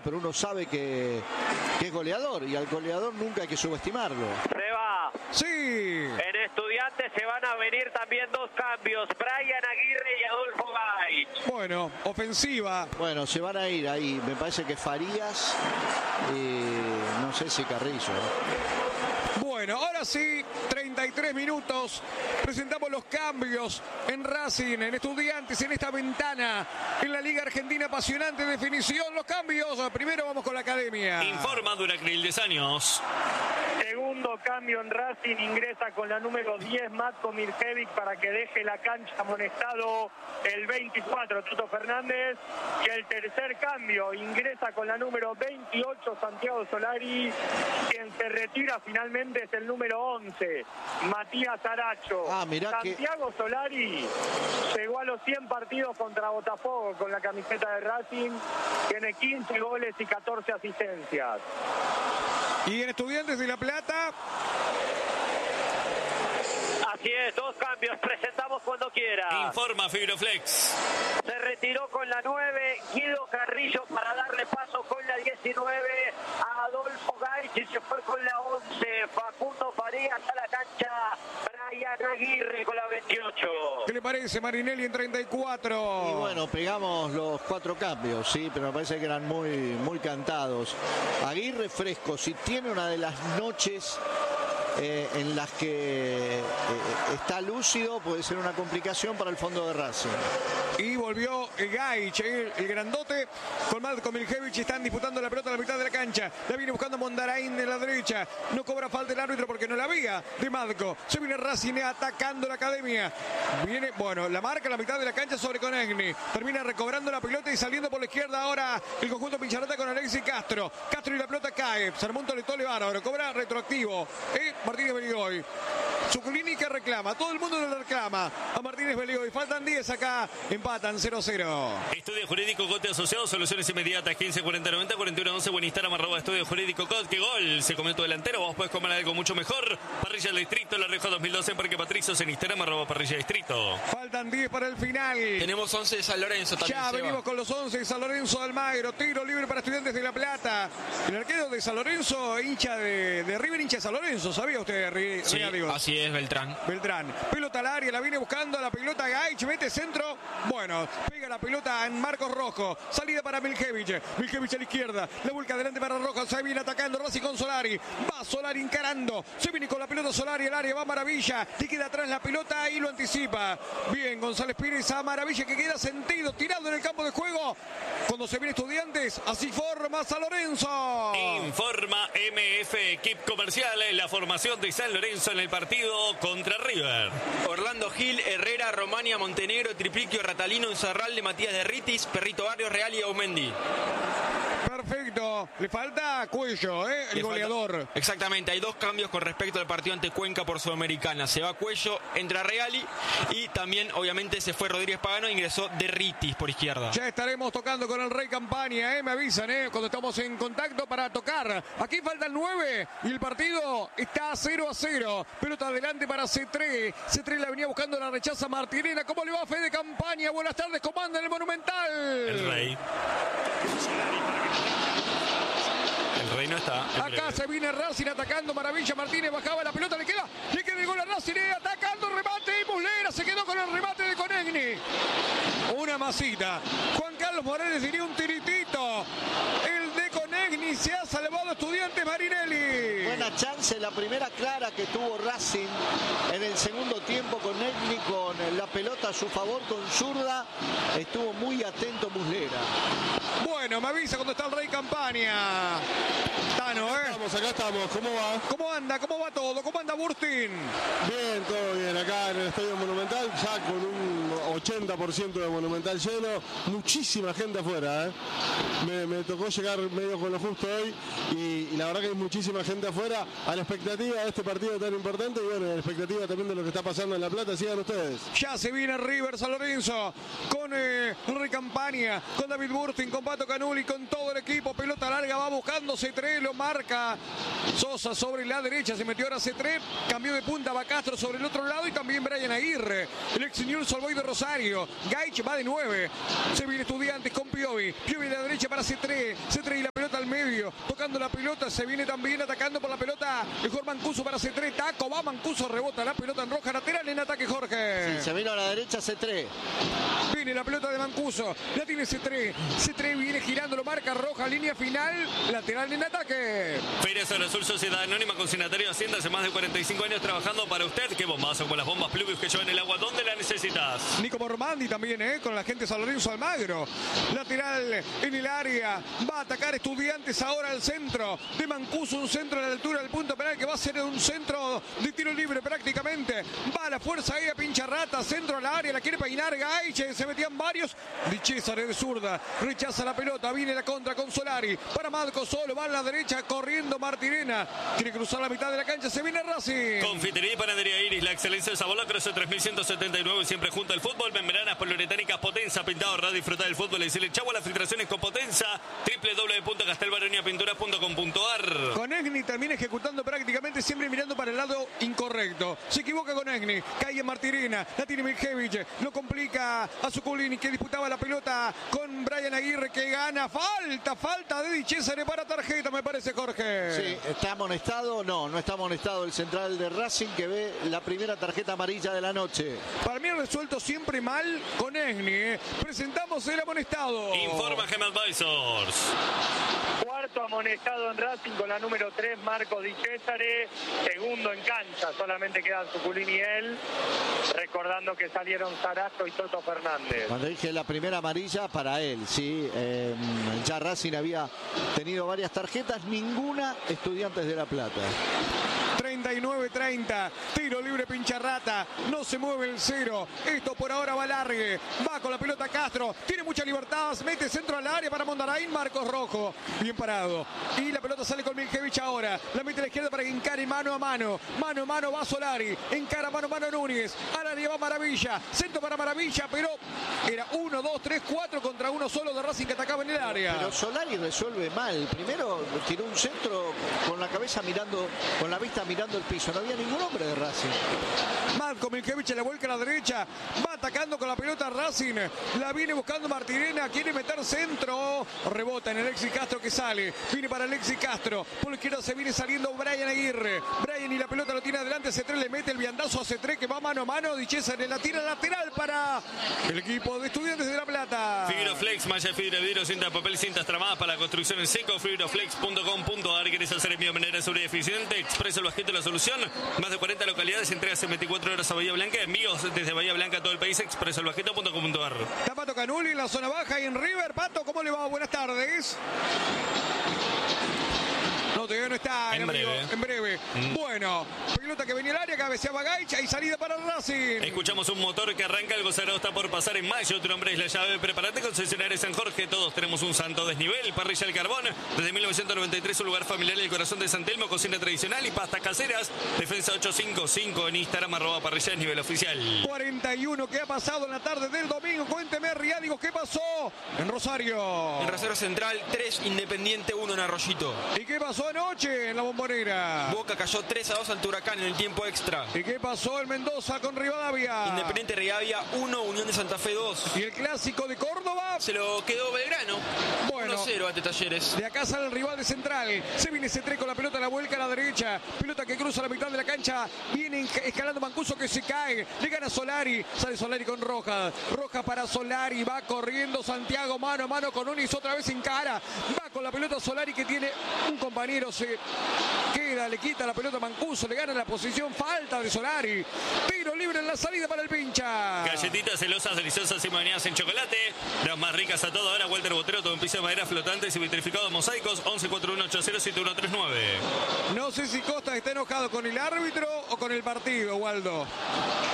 pero uno sabe que es goleador y al goleador nunca hay que subestimarlo. Se va. Sí. En Estudiantes se van a venir también dos cambios, Brian Aguirre y Adolfo Gaich. Bueno, ofensiva. Bueno, se van a ir ahí, me parece que Farías y no sé si Carrillo. Bueno, ahora sí, 33 minutos. Presentamos los cambios en Racing, en Estudiantes, en esta ventana, en la Liga Argentina apasionante. Definición, los cambios. Primero vamos con la academia. Informa Duracril de Años. Segundo cambio en Racing, ingresa con la número 10 Matko Mirjevic para que deje la cancha amonestado el 24 Tuto Fernández. Y el tercer cambio, ingresa con la número 28 Santiago Solari. Quien se retira finalmente es el número 11 Matías Aracho. Santiago Solari llegó a los 100 partidos contra Botafogo con la camiseta de Racing. Tiene 15 goles y 14 asistencias. Y en Estudiantes de La Plata. Así es, dos cambios, presentamos cuando quiera. Informa Fibroflex. Se retiró con la 9 Guido Carrillo para darle paso con la 19 a Adolfo Gaich y se fue con la 11 Facundo Farías a la cancha Brian Aguirre con la 28. ¿Qué le parece Marinelli en 34? Y bueno, pegamos los 4 cambios, sí, pero me parece que eran muy cantados. Aguirre fresco, si tiene una de las noches en las que está lúcido, puede ser una complicación para el fondo de Racing. Y volvió Gaich, el grandote, con Matko Mirjevic. Están disputando la pelota a la mitad de la cancha. La viene buscando Mondarain de la derecha. No cobra falta el árbitro porque no la había de Matko. Se viene Racing atacando la academia. Viene, bueno, la marca a la mitad de la cancha sobre Conegni. Termina recobrando la pelota y saliendo por la izquierda ahora el conjunto Pincharrota con Alexis Castro. Castro y la pelota cae. Sarmiento le tole bárbaro. Cobra retroactivo. Martínez Beligoy. Zuculini que reclama. Todo el mundo le reclama a Martínez Beligoy. Faltan 10 acá. Empatan 0-0. Estudio Jurídico Cote Asociado, soluciones inmediatas 15 40 90 41 11. Buen Instagram @Estudio Jurídico Cote. ¿Qué gol? Se comió tu delantero. Vos podés comer algo mucho mejor. Parrilla del Distrito, La Rioja 2012 en Parque Patricios, en Instagram @Parrilla Distrito. Faltan 10 para el final. Tenemos 11 de San Lorenzo también. Ya venimos con los 11 de San Lorenzo de Almagro. Tiro libre para Estudiantes de La Plata. El arquero de San Lorenzo, hincha de River, hincha de San Lorenzo. ¿Sabía usted, Sí, así es, Beltrán. Pelota al área, la viene buscando la pelota Gaich, mete centro. Bueno, pega la pelota en Marcos Rojo. Salida para Mirjevic. Mirjevic a la izquierda. La vuelca adelante para Rojo. Se viene atacando Racing con Solari. Va Solari encarando. Se viene con la pelota Solari. El área va Maravilla. Le queda atrás la pelota y lo anticipa. Bien, González Pérez a Maravilla que queda sentido, tirado en el campo de juego. Cuando se viene Estudiantes, así forma San Lorenzo. Informa MF Equip Comercial. La formación de San Lorenzo en el partido contra River. Orlando Gil, Herrera, Romania, Montenegro, Tripliquio, Ratalino, Unzarralde, Matías de Ritis, Perrito Barrios, Real y Aumendi. Perfecto. Le falta Cuello, el goleador. Exactamente, hay dos cambios con respecto al partido ante Cuenca por Sudamericana. Se va Cuello, entra Reali y también obviamente se fue Rodríguez Pagano e ingresó de Ritis por izquierda. Ya estaremos tocando con el Rey Campaña, me avisan cuando estamos en contacto para tocar. Aquí faltan 9 y el partido está 0-0. Pelota adelante para C3. C3 la venía buscando, la rechaza Martinena. ¿Cómo le va Fede Campaña? Buenas tardes, comanda en el Monumental. El Rey no está. Acá se viene Racing atacando. Maravilla, Martínez bajaba la pelota, le queda el gol a Racing, atacando, remate y Muslera se quedó con el remate de Conegni. Una masita. Juan Carlos Morales diría un tiritito. El de Conegni se ha salvado Estudiantes Marinelli. Buena chance, la primera clara que tuvo Racing en el segundo tiempo. Conegni con la pelota a su favor con zurda. Estuvo muy atento Muslera. Bueno, me avisa cuando está el Rey Campaña. Tano, Acá estamos, ¿cómo va? ¿Cómo anda? ¿Cómo va todo? ¿Cómo anda Burstin? Bien, todo bien, acá en el Estadio Monumental, ya con un 80% de Monumental lleno, muchísima gente afuera, me tocó llegar medio con lo justo hoy y la verdad que hay muchísima gente afuera a la expectativa de este partido tan importante y bueno, a la expectativa también de lo que está pasando en La Plata. Sigan ustedes. Ya se viene River San Lorenzo con Rey Campaña, con David Burstin, con Pato Canuli, con todo el equipo, pelota al larga, va buscando C3, lo marca Sosa sobre la derecha, se metió ahora C3, cambió de punta, va Castro sobre el otro lado y también Brian Aguirre, el ex Newell's Old Boys de Rosario. Gaich va de 9, se viene Estudiantes con Piovi a la derecha para C3 y la pelota al medio, tocando la pelota, se viene también atacando por la pelota, mejor Mancuso para C3, taco, va Mancuso, rebota la pelota en roja, lateral en ataque Jorge. Sí, se vino a la derecha C3. Viene la pelota de Mancuso, la tiene C3 viene girando, lo marca roja, línea final, lateral en ataque. Feria Zona Sur, Sociedad Anónima, consignatario de Hacienda, hace más de 45 años trabajando para usted. Qué bombazo con las bombas Pluvius que llevan el agua donde la necesitas. Nico Mormandi también, con la gente de San Lorenzo Almagro. Lateral en el área, va a atacar Estudiantes ahora al centro de Mancuso, un centro a la altura del punto penal que va a ser un centro de tiro libre prácticamente. Va a la fuerza ahí a Pincharrata, centro al área, la quiere peinar Gaich, se metían varios. Di César de zurda, rechaza la pelota, viene la contra con Solari. Para Marco solo, va a la derecha corriendo Martirena. Quiere cruzar la mitad de la cancha, se viene Racing. Confitería y Panadería Iris, la excelencia de sabor, la Cruce 3179, siempre junto al fútbol. Membranas poliuretánicas Potenza, pintado, radio, disfrutar del fútbol y decirle chau a las filtraciones con Potenza. www.castelbaroniapintura.com.ar. Con Egni termina ejecutando prácticamente siempre mirando para el lado incorrecto. Se equivoca con Egni, cae en Martirena, la tiene Miljevic, lo complica a Zuculini que disputaba la pelota con Brian Aguirre que gana. Falta de Di César para tarjeta, me parece, Jorge. Sí, ¿está amonestado? No está amonestado el central de Racing que ve la primera tarjeta amarilla de la noche. Para mí resuelto siempre mal con Egni. Presentamos el amonestado. Informa Gem Advisors. Cuarto amonestado en Racing con la número 3, Marcos Di Césare. Segundo en cancha, solamente quedan Zuculini y él. Recordando que salieron Sarasto y Toto Fernández. Cuando dije la primera amarilla, para él, sí. Ya Racing había tenido varias tarjetas, ninguna Estudiantes de La Plata. 39-30, tiro libre Pincharrata, no se mueve el cero, esto por ahora va largue, va con la pelota Castro, tiene mucha libertad, mete centro al área para Mondaraín, Marcos Rojo, bien parado, y la pelota sale con Miljevic ahora, la mete a la izquierda para que encare mano a mano va Solari, encara mano a mano Núñez, al área va Maravilla, centro para Maravilla, pero era 1, 2, 3, 4 contra uno solo de Racing que atacaba en el área. Pero Solari resuelve mal, primero tiró un centro con la cabeza mirando, con la vista mirando el piso, no había ningún hombre de Racing. Marco Miljevic la vuelca a la derecha, va atacando con la pelota Racing, la viene buscando Martirena, quiere meter centro, rebota en Alexis Castro que sale, viene para Alexis Castro, por la izquierda se viene saliendo Brian Aguirre, Brian y la pelota lo tiene adelante, C3 le mete el viandazo a C3 que va mano a mano, Di César la tira lateral para el equipo de Estudiantes de La Plata. Fibroflex, malla de fibra, vidrio, cinta de papel, cintas tramadas para la construcción en seco, fibroflex.com.ar. ¿Querés hacer envío de manera segura y eficiente? Expresa el Bajito la solución. Más de 40 localidades, entregas en 24 horas a Bahía Blanca, envíos desde Bahía Blanca a todo el país, expresalbajito.com.ar. Está Pato Canuli en la zona baja y en River. Pato, ¿cómo le va? Buenas tardes. No, todavía no está, en breve. Bueno, pelota que venía al área, cabeceaba Gaich y salida para Racing. Escuchamos un motor que arranca, algo sagrado está por pasar en mayo. Tu nombre es La Llave, prepárate, concesionario San Jorge. Todos tenemos un santo desnivel, parrilla al carbón. Desde 1993 un lugar familiar en el corazón de San Telmo, cocina tradicional y pastas caseras. Defensa 855 en Instagram, @parrilla desnivel oficial. 41, ¿qué ha pasado en la tarde del domingo? Cuénteme, Riádigos, ¿qué pasó en Rosario? En Rosario Central, 3, Independiente 1 en Arroyito. ¿Y qué pasó anoche en la Bombonera? Boca cayó 3-2 ante Huracán en el tiempo extra. ¿Y qué pasó en Mendoza con Rivadavia? Independiente Rivadavia 1, Unión de Santa Fe 2. ¿Y el clásico de Córdoba? Se lo quedó Belgrano. Bueno, 1-0 ante Talleres. De acá sale el rival de Central. Se viene C3 con la pelota, la vuelca a la derecha. Pelota que cruza la mitad de la cancha. Viene escalando Mancuso que se cae. Le gana Solari. Sale Solari con Rojas. Rojas para Solari. Va corriendo Santiago mano a mano con Unis. Otra vez en cara. Va con la pelota Solari que tiene un compañero. Se queda, le quita la pelota a Mancuso. Le gana la posición. Falta de Solari. Tiro libre en la salida para el pincha. Galletitas celosas, deliciosas y bañadas en chocolate. Las más ricas a todo. Ahora Walter Botero, todo en piso de madera flotantes y vitrificados mosaicos. 1141807139. No sé si Costa está enojado con el árbitro o con el partido, Waldo.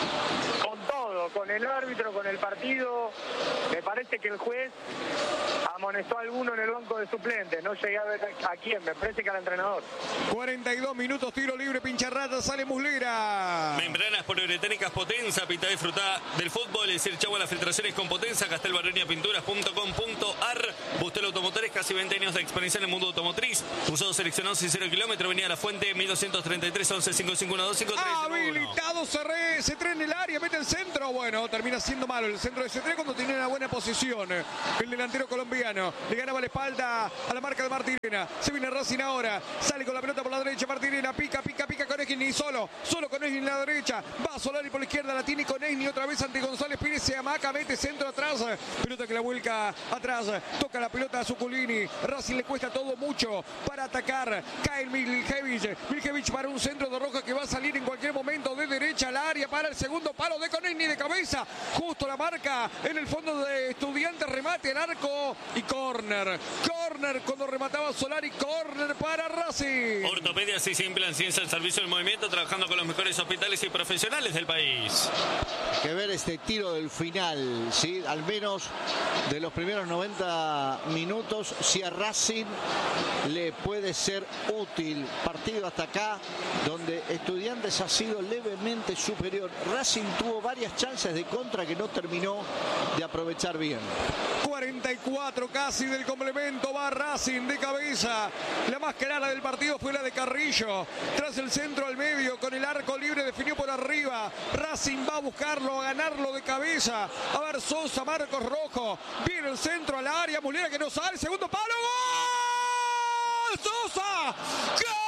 Con todo, con el árbitro, con el partido. Me parece que el juez amonestó a alguno en el banco de suplentes. No llegué a ver a quién, me parece que al entrenador. 42 minutos, tiro libre, pincharrata, sale Muslera. Membranas poliuretánicas Potenza, pita y disfruta del fútbol, es decir, chau a las filtraciones con Potenza, castelbaroniapinturas.com.ar. Bustel Automotores, casi 20 años de experiencia en el mundo automotriz. Usados seleccionados y 0 kilómetros, venía a La Fuente, 1233 11 551 Habilitado C3 en el área, mete el centro. Bueno, termina siendo malo el centro de C3 cuando tiene una buena posición. El delantero colombiano le ganaba la espalda a la marca de Martirena. Se viene Racing ahora, sale con la pelota por la derecha. Martirena pica con Esni, solo con Esni en la derecha. Va Solari por la izquierda, la tiene con Esni otra vez ante González Pérez. Se amaca, mete centro atrás. Pelota que la vuelca atrás. Toca la pelota a Zuculini. Racing le cuesta todo mucho para atacar. Cae el Miljevic para un centro de Roja que va a salir en cualquier momento de derecha al área para el segundo palo de Conegni de cabeza. Justo la marca en el fondo de Estudiantes. Remate al arco y córner cuando remataba Solari. Córner para Racing. Ortopedia y Implant, ciencia al servicio del movimiento, trabajando con los mejores hospitales y profesionales del país. Hay que ver este tiro del final, ¿sí? Al menos de los primeros 90 minutos, si a Racing le puede ser útil. Partido hasta acá, donde Estudiantes ha sido levemente superior. Racing tuvo varias chances de contra que no terminó de aprovechar bien. 44 casi del complemento, va Racing de cabeza. La más clara del partido fue la de Carrillo. Tras el centro al medio, con el arco libre, definió por arriba. Racing va a buscarlo, a ganarlo de cabeza. A ver, Sosa, Marcos Rojo. Viene el centro al área, Muslera que no sale. Segundo palo, ¡gol! ¡Sosa! ¡Gol!